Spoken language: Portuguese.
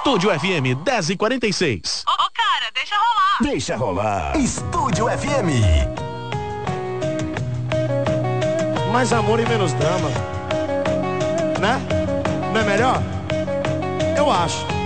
Estúdio FM 10h46. Ô, cara, deixa rolar. Deixa rolar. Estúdio FM. Mais amor e menos drama, né? Não é melhor? Eu acho.